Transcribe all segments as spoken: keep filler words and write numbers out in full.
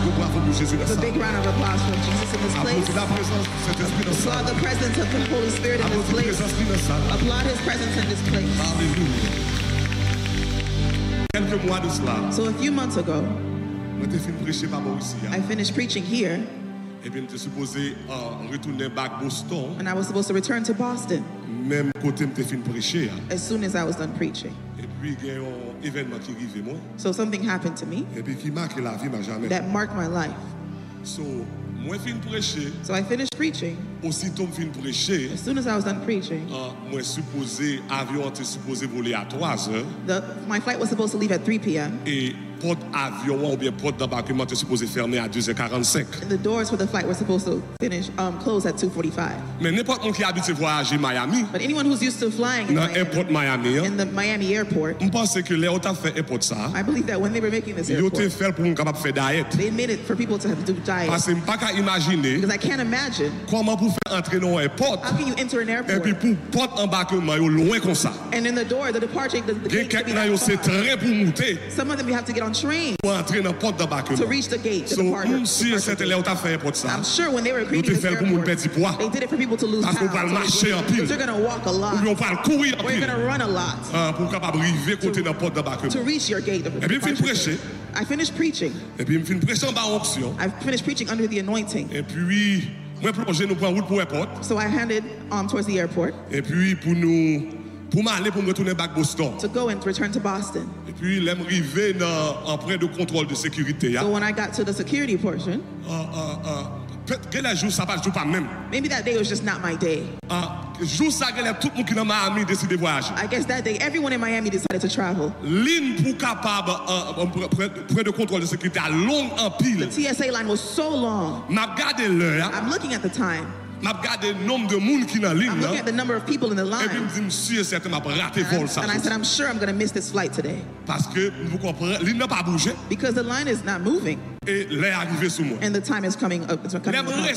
There's a big round of applause for Jesus in this place. Applaud the presence of the Holy Spirit in this place. Applaud His presence in this place. Hallelujah. So a few months ago, I finished preaching here. And I was supposed to return to Boston as soon as I was done preaching. So something happened to me that marked my life. So, so I finished preaching. As soon as I was done preaching, the, my flight was supposed to leave at three p m porte avion ou bien porte d'embarquement était supposé fermer à deux heures quarante-cinq. The doors for the flight were supposed to finish um, close at two forty-five. Mais n'importe qui habite voyager Miami. But anyone who's used to flying in, Miami, airport Miami, in the Miami airport, je pense que les autres fait airport ça. I believe that when they were making this airport, ils ont fait pour capable faire diet. They made it for people to have to do diet. Parce que pas qu'à imaginer. Because I can't imagine. Comment pour faire entrer dans airport? How can you enter an airport? Et puis pour porte embarquement loin comme ça. And in the door, the departure, the, the gate to be that c'est très pour monter. Some of them you have to get on trains. To reach the gate, so, the departure, si the I'm sure when they were creating this airport, they did it for people to lose pounds. Because they're going to walk a lot. Or you're going to run a lot. To, to reach your gate. The I finished preaching. I finished preaching under the anointing. So I handed um, towards the airport. Pour m'aller pour me retourner back Boston. To go and return to Boston. Et puis il est arrivé dans en près de contrôle de sécurité. So when I got to the security portion. Uh, uh, uh, quel jour ça pas jour pas même. Maybe that day was just not my day. Uh, jour ça que tout le monde qui dans Miami décidé voyager. I guess that day everyone in Miami decided to travel. Ligne pour capable près de contrôle de sécurité à long en pile. The T S A line was so long. M'a regardé l'heure. I'm looking at the time. I'm looking at the number of people in the line. And I, and I said, I'm sure I'm going to miss this flight today. Because the line is not moving. And the time is coming up. It's coming up.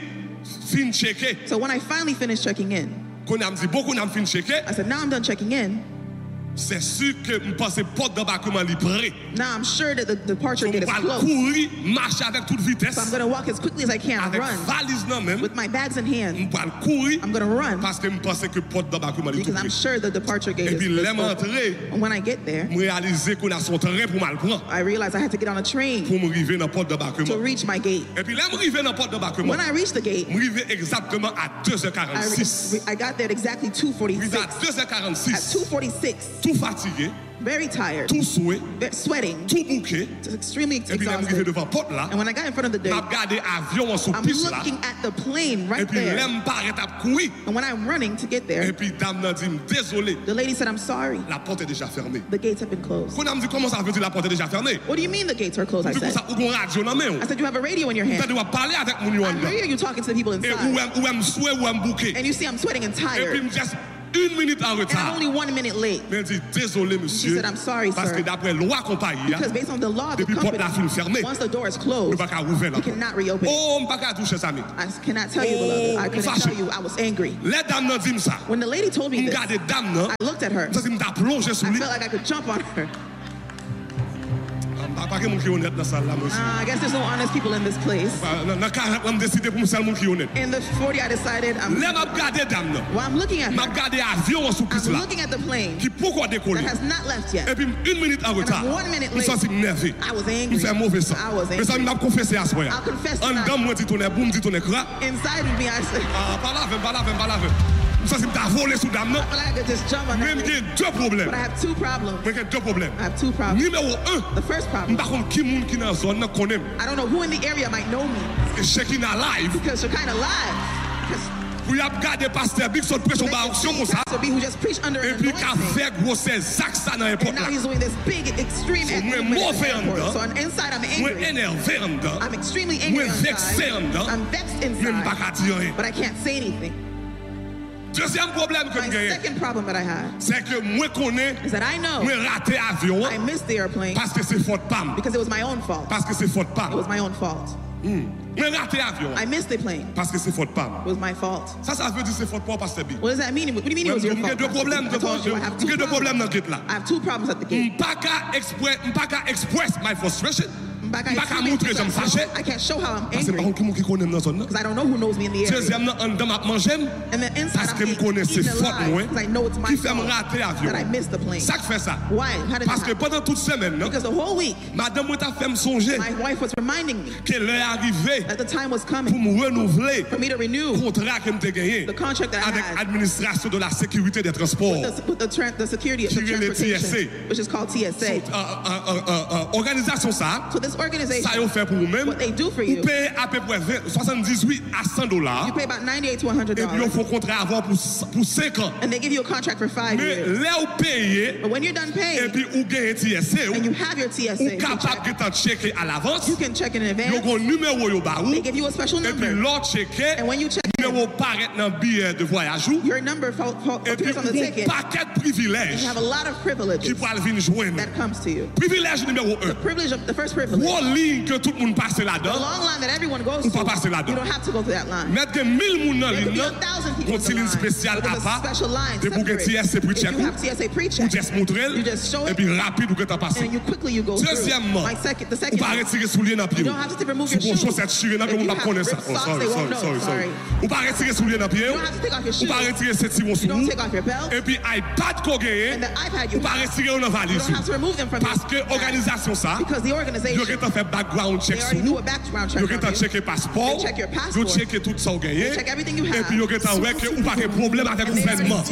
So when I finally finished checking in, I said, now I'm done checking in. C'est sûr que je pense que porte d'embarquement libre. Now I'm sure that the departure gate is closed. Courir, marcher avec toute vitesse. So I'm going to walk as quickly as I can and run. Valise non même. With my bags in hand. Courir. I'm going to run. Parce que je pense que porte d'embarquement libre. Because I'm sure the departure gate is closed. Et puis entrer. And when I get there, réaliser qu'on a son train pour mal prendre. I realized I had to get on a train. Pour arriver dans porte d'embarquement. To reach my gate. Et puis là arriver dans porte d'embarquement. When I reached the gate, arriver exactement à deux heures quarante-six. I, I got there at exactly two forty-six. À deux heures quarante-six. At two forty-six. Tout fatigué. Very tired. Tout souhait. Sweating. Tout bouqué. Extremely exhausted. And when I got in front of the day, I'm looking at the plane right there. And when I'm running to get there, the lady said, I'm sorry. The gates have been closed. What do you mean the gates are closed? I said. I said, you have a radio in your hand. I hear you talking to the people inside. And you see I'm sweating and tired. Une minute en retard. And I'm only one minute late. Mais dit désolé monsieur. She said, I'm sorry, parce sir. que d'après loi compagnie. Because based on the law of the company, once the door is closed, you cannot reopen. Oh, on pas qu'à toucher ça mais. I cannot tell you, beloved. I couldn't tell you. I was angry. Les dames nan dit ça. When the lady told me this, I looked at her. I felt like I could jump on her. Uh, I guess there's no honest people in this place. In the forty, I decided I'm. Well, I'm looking at her. I'm looking at the plane that has not left yet. And I'm one minute late. I was angry. I was angry. I'll confess tonight. Inside of me, I said. Ça c'est ta volé sous dame non. Même il y a deux problèmes. But I have two problems. Mais il y a deux problèmes. I have two problems. Numéro un. The first problem. Par contre qui monde qui dans zone là connaît. I don't know who in the area might know me. Et Shekinah live. Because you're kind of live. Vous avez regardé pasteur Big Son prêche en action comme ça. Who just preached under et puis qu'a fait gros c'est Zach ça dans l'époque là. And now he's doing this big extreme so, so on inside I'm angry. Moi énervé en dedans. I'm extremely angry. Moi vexé en dedans. I'm vexed inside. But I can't say anything. Deuxième problème que j'ai. My second problem that I had. C'est que moi connais. Is that I know. Moi raté avion. I missed the airplane. Parce que c'est faute pam. Because it was my own fault. Parce que c'est faute pam. It was my own fault. Hmm. Moi raté avion. I missed the plane. Parce que c'est faute pam. It was my fault. Ça ça veut dire c'est faute pour pasteur B. What does that mean? What do you mean it was your fault? J'ai deux problèmes de J'ai deux problèmes dans gate là. I have two problems at the gate. M'pas qu'à express, m'pas qu'à express my frustration. Back I, I can't show how I'm angry. Because I don't know who knows me in the area. And the inside I'm eating a lie. Because I know it's my fault that I missed the plane. Why? How did that happen? Because the whole week, my wife was reminding me that the time was coming for me to renew the contract that I had administration de la sécurité des transports, with the, with the, tra the security of the transportation, which is called T S A. So, uh, uh, uh, uh, organisation ça, so this organization, ça fait pour vous-même, what they do for you, vous payez à peu près soixante-dix-huit à cent dollars. You pay about ninety-eight to one hundred dollars. Et puis il faut contrat avoir pour pour cinq ans. And they give you a contract for five Mais years. là vous payez, but when you're done paying, et puis vous gagnez T S A, and you have your T S A, vous capable de checker à l'avance. You can check in advance. Vous avez un numéro yo ba ou. They give you a special number. Et puis l'autre checker. And when you check numéro paraît dans billet de voyage ou. Your number appears on the ticket. Paquet de privilèges. You have a lot of privileges qui pourra venir joindre. That comes to you. Privilège numéro un. The privilege of the first privilege. One ligne que tout le monde passe là-dedans. The long line that everyone goes to. You don't have to go through that line. Mettre que mille moun dans ligne. Une ligne spéciale à part. De pour que T S A pour check. Ou just montrer. Et puis rapide ou que tu passes. Deuxièmement. Ou pas retirer soulier dans pied. Si bon chaussette chirée dans que on pas connaître ça. Oh sorry sorry sorry sorry. Ou pas retirer soulier dans pied. Ou pas retirer cette si bon sou. Et puis iPad qu'on gagne. Ou pas retirer dans valise. Parce que organisation ça. Yo que fait background check sur nous. Yo que t'as checké passeport. Yo checké tout ça gagné. Et puis yo que t'as ouais que ou pas de problème avec le gouvernement.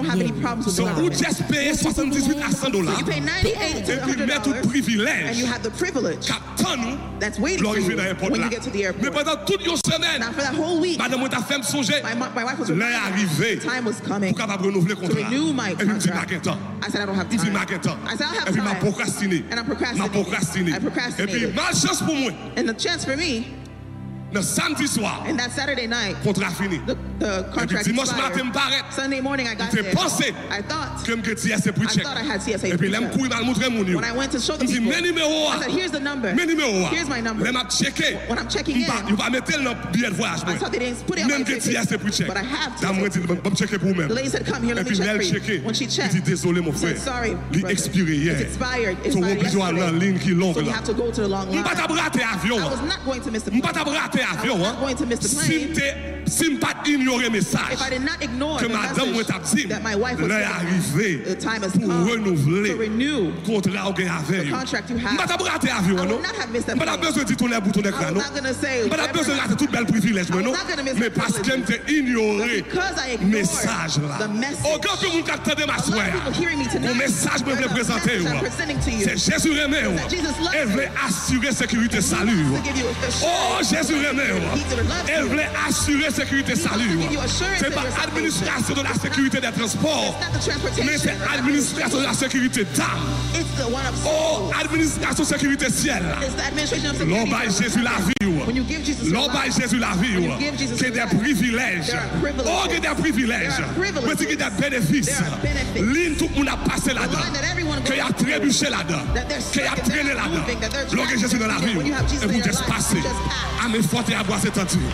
So ou just payer soixante-dix-huit à cent dollars. Et puis mettre tout privilège. Qu'attend nous. That's waiting for you when you get to the airport. Mais pendant toute une semaine, now for that whole week, madame ta femme songeait. My, my wife was arrivé. Time was coming. Pour capable renouveler contrat. To renew my contract. I said I don't have time. I said I have time. Et puis m'a procrastiné. And I'm procrastinating. M'a procrastiné. I procrastinated. Et puis malchance pour moi. And the chance for me. Le samedi soir, and that Saturday night, contrat fini. The, the contract dimanche matin m'paraît. Sunday morning I got there. Pensé I thought. Que me T S A pour check. I thought I had T S A. Et puis là m'courir mal montrer mon yo. When I went to show the people, I said here's the number. Here's my number. Là m'a checké. When I'm checking in, you pas mettre dans billet de voyage. I thought they didn't put it on my ticket. T S A pour check. But I have to. Là moi dit me checker pour moi. The lady said come here let me check for you. When she checked, dit désolé mon frère. Sorry. Il expiré hier. It's expired. It's expired yesterday. Ligne qui longue là. So you have to go to the long line. M'pas ta rater avion. I was not going to miss the plane. M'pas ta rater avion hein. To miss the plane. Si je pas ignorer message if I did not ignore que the madame message that my wife was arrivé the time has pour come renouveler to renew contrat ou avec the contract you have. Pas rater avion non. Pas besoin de tourner bouton d'écran non. Pas besoin de rater tout bel privilège non. Mais parce que j'ai ignoré message là. Aucun que vous captez ma soeur. Mon message me veut présenter c'est Jésus aimé. Elle veut assurer sécurité salut. Oh Jésus aimé. Elle voulait assurer sécurité salut. C'est pas administration de la sécurité des transports, mais c'est administration de la sécurité d'âme. Oh, administration sécurité ciel. L'homme by Jésus la vie. L'homme by Jésus la vie. C'est des privilèges. Oh, c'est des privilèges. Mais c'est des bénéfices. L'île tout le monde a passé là-dedans. Qu'il a trébuché là-dedans. Qu'il a traîné là-dedans. L'homme Jésus dans la vie. Et vous êtes passé. À mes fortes et à boire cette entité.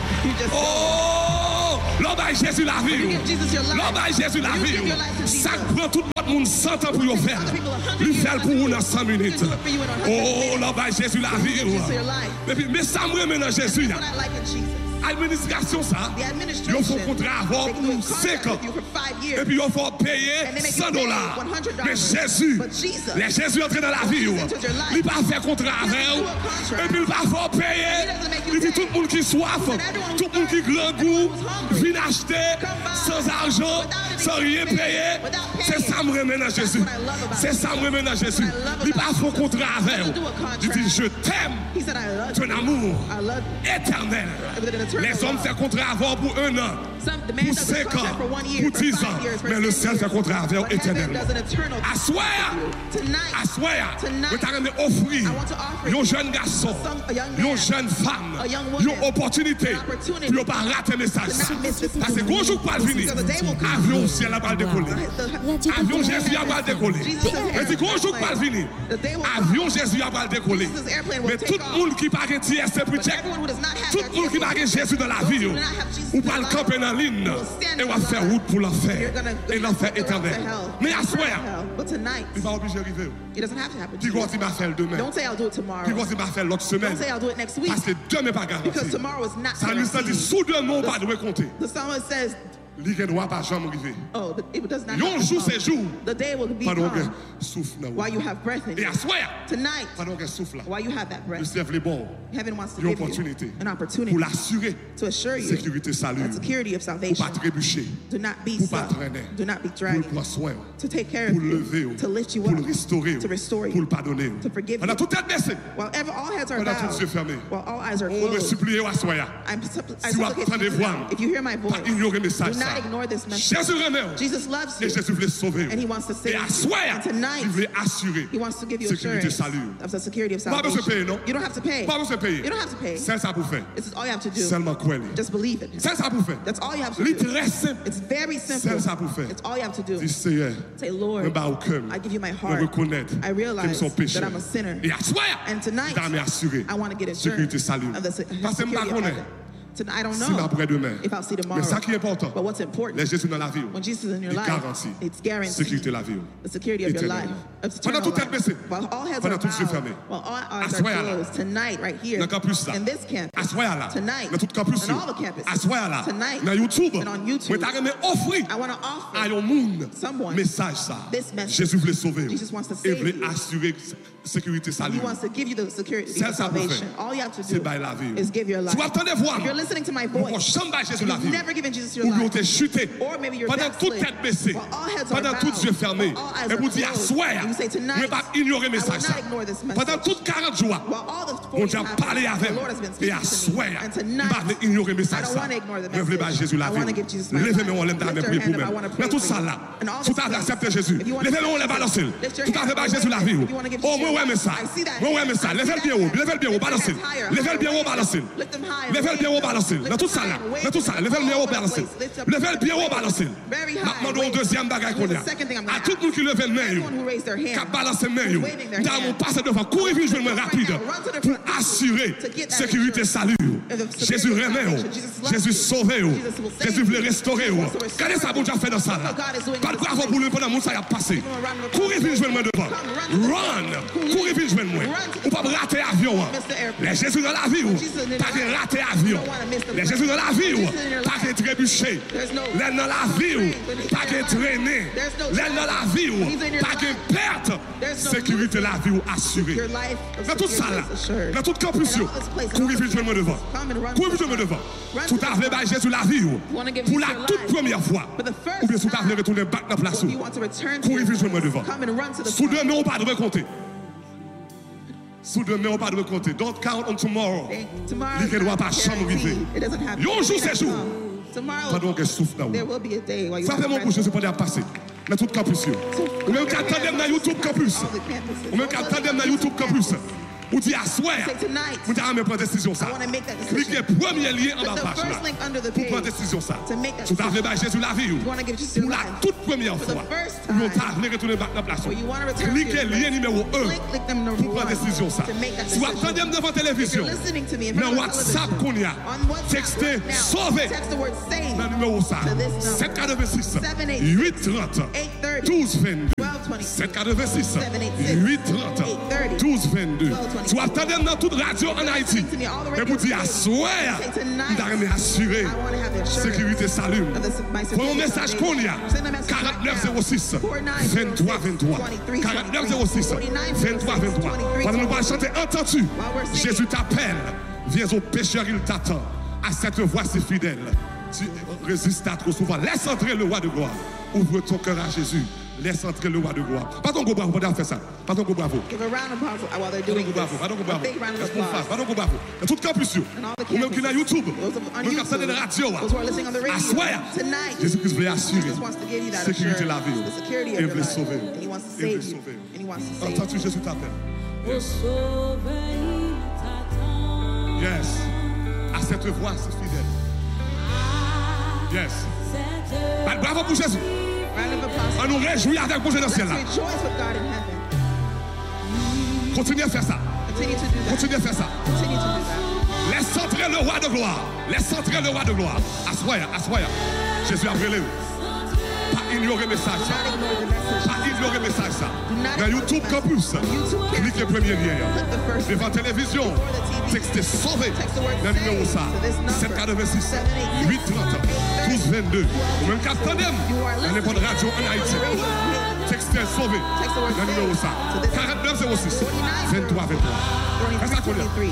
Oh, l'homme a Jésus la vie. L'homme a Jésus la vie. Ça prend tout le monde cent ans pour le faire. Lui faire pour vous dans cent minutes. Oh, l'homme a Jésus la vie. Et puis, mais ça me remet dans Jésus. Administration ça, ils font contrat avoir pour cinq ans. Et puis ils font payer cent dollars. Mais Jésus, les Jésus entré dans la vie, il ne va pas faire contrat avec eux. Et puis il va faire payer. Il dit tout le monde qui soif, tout le monde qui grand goût, vient acheter sans argent, sans rien payer. C'est ça me remet dans Jésus. C'est ça me remet dans Jésus. Il ne va pas faire contrat avec eux. Il dit je t'aime, ton amour éternel. Les hommes font contrat avant pour un an, pour cinq ans, pour dix ans, mais le ciel fait contrat avec éternellement. À soir, à soir, je t'ai offrir un jeune garçon, une jeune femme, une opportunité pour ne pas rater le message. Parce que quand jour pas fini, avion ciel va décoller. Avion Jésus va décoller. Et si quand jour pas fini, avion Jésus va décoller. Mais tout le monde qui n'a pas de T S C project, tout le monde qui n'a pas de Jésus dans la vie, ou pas le camper dans la ligne, et on va faire route pour l'enfer. Et l'enfer éternel. Mais à soir, il va obliger d'arriver. Puis quand il va faire demain. Puis quand il va faire l'autre semaine. Parce que demain n'est pas garanti. Ça nous dit sous demain, on va devoir compter. Il ne doit pas jamais arriver. Oh, it does not happen. Jour c'est jour. The day will be come while you have breath in you. Tonight, while you have that breath, heaven wants to give you an opportunity pour l'assurer to assure you sécurité salut. That security of salvation. Pour pas trébucher. Do not be stuck. Do not be dragged. Pour prendre soin. To take care of you. To lift you up. Pour restaurer. To restore you. Pour pardonner. To forgive you. Pendant toute tête baissée. While ever all heads are bowed. Pendant tous yeux fermés. While all eyes are closed. On me supplie à soya. I'm supplicate you now. If you hear my voice, do not ignore this message. Jésus remet. Jesus loves you. Et Jésus veut sauver. And he wants to save you. And tonight, il veut assurer. He wants to give you assurance of the security of salvation. Pas besoin de payer, non? You don't have to pay. Pas besoin de payer. You don't have to pay. C'est ça pour faire. This is all you have to do. Seulement croire. Just believe it. C'est ça pour faire. That's all you have to do. Très simple. It's very simple. C'est ça pour faire. It's all you have to do. Dis Seigneur. Say, Lord, I give you my heart. I realize that I'm a sinner. Et à soir, and tonight, I want to get assurance of the security of heaven. I don't know if I'll see tomorrow. But what's important, when Jesus is in your life, it's guaranteed the security of your life. Of eternal life. While all heads are bowed, while all eyes are closed, tonight, right here, in this campus, tonight, in all the campuses, tonight, and on YouTube, I want to offer someone this message. Jesus wants to save you. He wants to give you the security of salvation. All you have to do is give your life. If you're listening to my voice, you've never given Jesus your life, or maybe you're backslid, while all heads are bowed, while all eyes are closed, and you say tonight, I will not ignore this message. While all the forty times the Lord has been speaking to me, and tonight, I don't want to ignore the message. I want to give Jesus my life. Lift your hand up, I want to pray for you. And all the things, if you want to lift your hand up, if you want to give Jesus your life, I see that hand. I see that hand. Lift them higher. Lift them higher. Dans tout ça là, dans tout ça, levez le bien haut, balancez. Levez le bien haut, balancez. Maintenant, un deuxième bagage qu'on a. À tout le monde qui lève le main, qui a balancé le main, dans mon passé devant, courez vite, je vais me rapide pour assurer sécurité, salut. Jésus remet, Jésus sauve, Jésus veut restaurer. Regardez ça, bon Dieu fait dans ça là. Pas de bravo pour lui pendant mon ça a passé. Courez vite, je vais me devant. Run, courez vite, je vais me moi. Ou pas rater l'avion. Les Jésus dans la vie, pas de rater l'avion. Les Jésus dans la vie, pas de trébucher. Les dans la vie, pas de traîner. Les dans la vie, pas de perte. Sécurité la vie assurée. Dans tout ça là, dans tout campus, courez vite, je vais me devant. Courez vite, je vais me devant. Tout à fait, Jésus la vie, pour la toute première fois. Ou bien tout à fait, retourner back dans la place. Courez vite, je vais me devant. Sous demain, on ne va pas compter. Sous demain, on va pas compter. Don't count on tomorrow. Il ne doit pas jamais arriver. Un jour, c'est jour. Pendant qu'elle souffle là-haut. Ça fait mon bouche, je ne sais pas passer. Dans tout campus. Ou même qu'à attendre dans YouTube campus. Ou même qu'à attendre dans YouTube campus. Ou dit à soir, vous avez prendre décision ça. Cliquez le premier lien en bas page là. Pour prendre décision ça. Tout à fait, Jésus la vie. Pour la toute première fois. Vous avez retourner dans la place. Cliquez le lien numéro un pour prendre décision ça. Si vous attendez devant la télévision, dans WhatsApp qu'on y a, textez sauvé dans le numéro ça. sept quatre-vingt-six, huit trente, douze vingt-deux. sept quatre-vingt-six, huit trente, douze vingt-deux. Tu vas attendre dans toute radio en Haïti. Et vous dire, à soir, vous avez assuré sécurité salut. Pour un message qu'on y a, quarante-neuf zéro six, vingt-trois vingt-trois. quarante-neuf zéro six, vingt-trois vingt-trois. Pendant que nous allons chanter, entends-tu? Jésus t'appelle. Viens au pécheur, il t'attend. À cette voix si fidèle. Tu résistes à trop souvent. Laisse entrer le roi de gloire. Ouvre ton cœur à Jésus. Laisse entrer le roi de gloire. Pas ton go bravo, pas faire ça. Pas ton go bravo. Give a round of applause while they're doing this. Pas ton go bravo. A big round of applause. Pas ton go bravo. Dans tout campus, ou même qui est sur YouTube, ou même qui est la radio, à soir, Jésus-Christ veut assurer sécurité la vie. Et veut sauver. Et veut sauver. Entends-tu Jésus t'appelle? Yes. Yes. cette voix si fidèle. Yes. Bravo pour Jésus. On nous réjouit avec mon Dieu dans le ciel là. Continuez à faire ça. Continuez à faire ça. Laisse entrer le roi de gloire. Laisse entrer le roi de gloire. Assoya, assoya. Jésus a brûlé. Pas ignorer le message. Pas ignorer le message. Dans YouTube Campus, cliquez le premier lien. Devant la télévision, textez sauvé dans le numéro ça. sept quatre-vingt-six, huit trente, douze vingt-deux. Ou même quatre tandem dans n'importe radio en Haïti. Textez sauvé dans le numéro ça. quarante-neuf zéro six, vingt-trois vingt-trois. Fais ça qu'on est.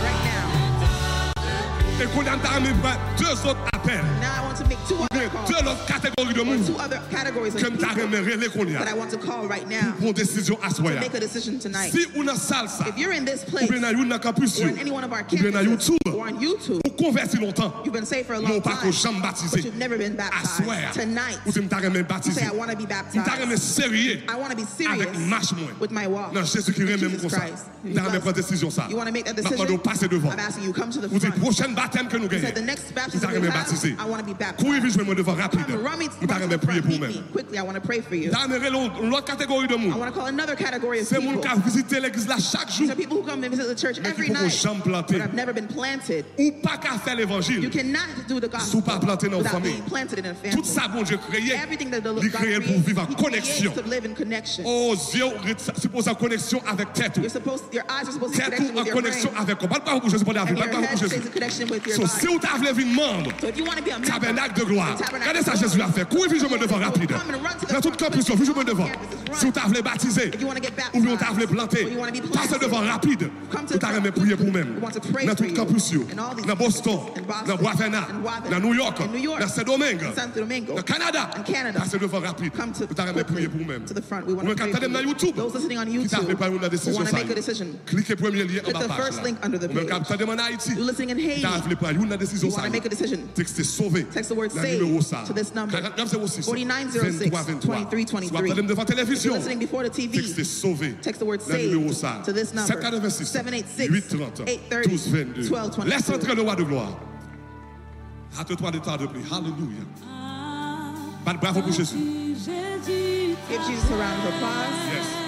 Et qu'on a deux autres appels. Deux autres catégories de monde. Comme tu as remercié qu'on y a. Pour une décision à soi. Si on a salle ça, ou bien on a campus, ou bien on a YouTube, ou converti longtemps, non pas que jamais baptisé. À soi, ou tu m'as remercié baptisé. Tu m'as remercié sérieux avec marche moins. Non, Jésus-Christ remercié comme ça. Tu as remercié prendre décision ça. Maintenant, on passe devant. Vous dites prochaine baptême que nous gagnons. Vous avez remercié baptisé. Courez vite, je me devant rapide. Vous avez remercié prier pour vous-même. Vous avez remercié l'autre catégorie de monde. C'est les gens qui visitent l'église là chaque jour. Mais qui ne jamais planter. Ou pas qu'à faire l'évangile. Si vous pas planter dans la famille. Tout ça, bon Dieu créé. Il créé pour vivre en connexion. Oh, yeux, suppose en connexion avec tête. Tête ou en connexion avec quoi? Pas pour Jésus, pas pour Jésus. Si vous avez vu membre, tabernacle de gloire. Regardez ça, Jésus a fait. Courez vite, je me devant rapide. Dans toute campus, je me devant. Si vous avez baptisé, ou bien vous avez planté, passez devant rapide. Vous avez prié pour vous-même. Dans toute campus, dans Boston, dans Boisvena, dans New York, dans Saint-Domingue, dans Canada, passez devant rapide. Vous avez prié pour vous-même. Vous avez dans YouTube. Vous avez pas une décision. Cliquez le premier lien en bas page. Vous avez en Haïti. Vous avez une décision. Texte sauvé. Le numéro ça. quarante-neuf zéro six, vingt-trois vingt-trois. Vous appelez devant la télévision. Texte sauvé. Le numéro ça. sept quatre-vingt-six, huit trente, douze vingt-deux. Laisse entrer le roi de gloire. Hâte-toi de temps de prier. Alléluia. Bravo pour Jésus. Give Jesus a round of applause.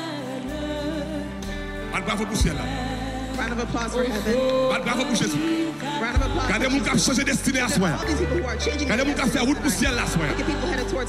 Yes. Bravo pour ciel. Round of applause for heaven. Bravo pour Jésus. Round of applause. Regardez mon cap changer destinée à soi. Regardez mon cap faire route pour ciel là soi.